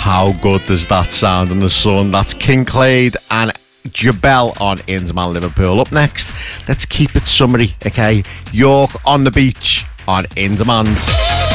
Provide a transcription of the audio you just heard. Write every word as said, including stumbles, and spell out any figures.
How good does that sound in the sun? That's Kincaid and Jabel on In Demand Liverpool. Up next, let's keep it summery, okay? York on the beach on In Demand.